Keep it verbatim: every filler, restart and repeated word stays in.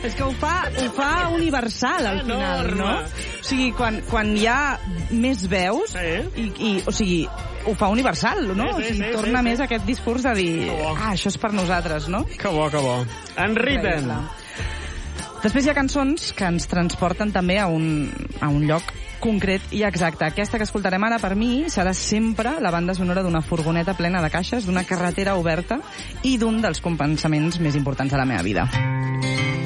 És que ho fa, ho fa universal, al final, Enorme. no? O sigui, quan, quan hi ha més veus, Sí. i, i, o sigui, ho fa universal, no? Sí, sí, o sigui, sí, torna sí, més sí. aquest discurs de dir, Que bo. ah, això és per nosaltres, no? Que bo, que bo. En Ritten. Després hi ha cançons que ens transporten també a un, a un lloc concret i exacte. Aquesta que escoltarem ara, per mi, serà sempre la banda sonora d'una furgoneta plena de caixes, d'una carretera oberta i d'un dels compensaments més importants de la meva vida.